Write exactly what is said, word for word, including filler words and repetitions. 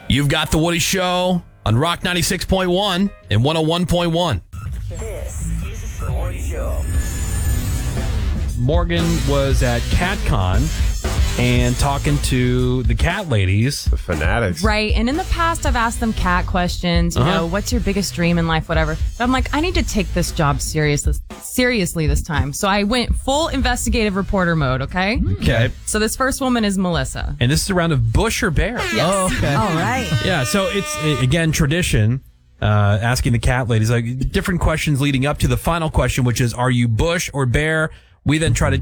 You've got The Woody Show on Rock ninety-six point one and one oh one point one. This is The Woody Show. Morgan was at CatCon and talking to the cat ladies. The fanatics. Right. And in the past, I've asked them cat questions. You Uh-huh. know, what's your biggest dream in life, whatever. But I'm like, I need to take this job serious, seriously this time. So I went full investigative reporter mode, okay? Okay. So this first woman is Melissa. And this is a round of Bush or Bear. Yes. Oh, okay. All right. Yeah, so it's, uh, again, tradition, uh, asking the cat ladies, like, different questions leading up to the final question, which is, are you Bush or Bear? We then try to